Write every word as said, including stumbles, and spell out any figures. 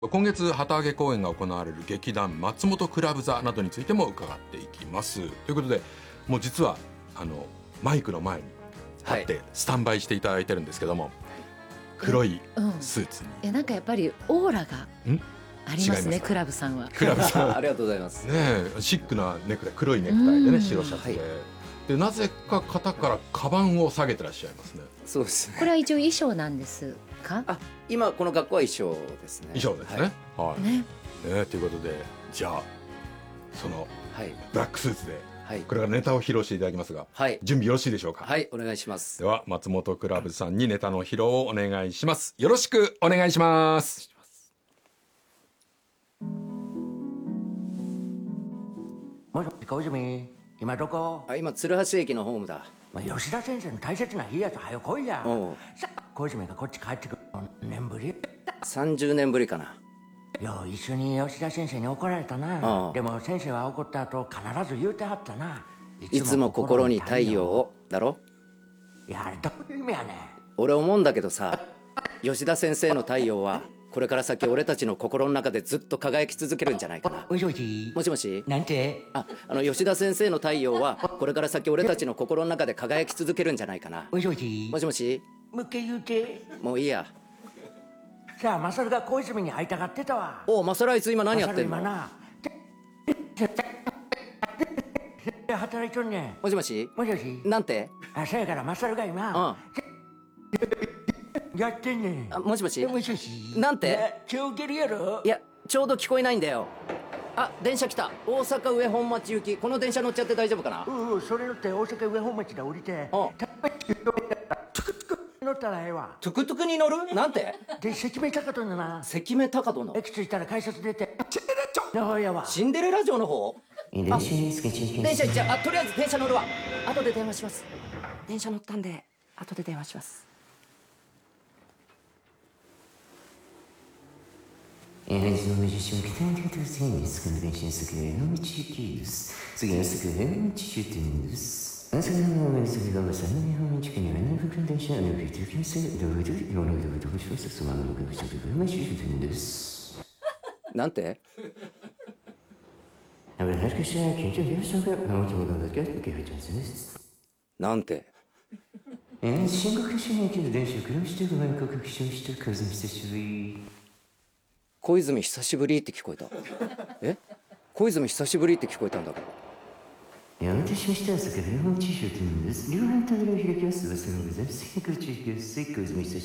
今月旗揚げ公演が行われる劇団松本クラブ座などについても伺っていきます。ということで、もう実はあのマイクの前に立ってスタンバイしていただいてるんですけども、はい、黒いスーツに、 うん、えなんかやっぱりオーラがありますね。クラブさんは。 クラブさんありがとうございますね。シックなネクタイ、黒いネクタイでね、白シャツで、はい、でなぜか肩からカバンを下げてらっしゃいますね。 そうですね。 これは一応衣装なんですか？ あ、今この学校は衣装ですね。 衣装ですね。はい。はい、ね。ね、ということで、じゃあその、はい、ブラックスーツで、はい、これからネタを披露していただきますが、はい、準備よろしいでしょうか？ はい、お願いします。 では松本クラブさんにネタの披露をお願いします。よろしくお願いします。 もしもし小泉、今どこ？ あ、今鶴橋駅のホームだ。 まあ、吉田先生の大切な日やと早く来いや。おう、さあ小泉がこっち帰ってくるの何年ぶり？ さんじゅうねんぶりかな。 よう一緒に吉田先生に怒られたな。でも先生は怒った後必ず言うてはったな。 いつも心に太陽をだろ。 いや、あれどういう意味やねん。 俺思うんだけどさ、吉田先生の太陽はこれから先俺たちの心の中でずっと輝き続けるんじゃないかな。 もしもし。 もしもし。 なんて？ あ、あの吉田先生の太陽はこれから先俺たちの心の中で輝き続けるんじゃないかな。 もしもし。 もしもし。 もう一回言うて。 もういいや。 さあ、マサルが小泉に会いたがってたわ。 おう、マサルあいつ今何やってんの？ マサル今な働いとんねん。 もしもし。 もしもし。 なんて？ あ、そやからマサルが今、うん、やってんねん。 あ、もしもし。 もしもし。 なんて？ 今日受けるやろ。 いや、ちょうど聞こえないんだよ。あ、電車来た。大阪上本町行き。この電車乗っちゃって大丈夫かな？ うんうん、それ乗って大阪上本町で降りて、トゥクトゥク乗ったらええわ。 トゥクトゥクに乗る？なんて？ で、関目高戸のな。 関目高戸の駅着いたら改札出て、シンデレラ城の方やわ。 シンデレラ城の方？ あ、電車行っちゃう。あ、とりあえず電車乗るわ。後で電話します。電車乗ったんで後で電話します。 本日の目印を北に出てください。次の電車の速度の道行きです。次の速度の道終点です。あなたの目の先がさんの日本地区には何分電車の乗り継ぎせどうぞいろんなことをします。そのままのことが終点です。 なんて？なんて？ 新国市内の電車を車してごめん告白しました。小泉久しぶり。 小泉久しぶりって聞こえた。え？小泉久しぶりって聞こえたんだけど。 お待たせしました。先ほどの地終点です。両半扉を開きます。そのございます。ご注意ください。小泉久し